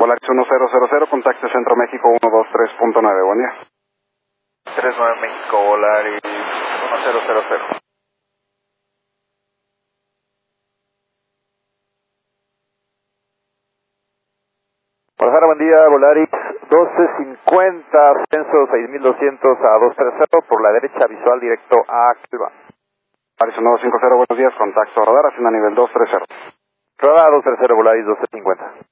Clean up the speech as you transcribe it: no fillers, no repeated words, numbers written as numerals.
Volaris 1000, contacte Centro México 123.9, buen día. 39 México, Volaris 1000. Guadalajara, buen día, Volaris 1250, ascenso 6200 a 230, por la derecha, visual directo a Calva. Volaris 1250, buenos días, contacto radar, haciendo a nivel 230. Radar 230, Volaris 1250.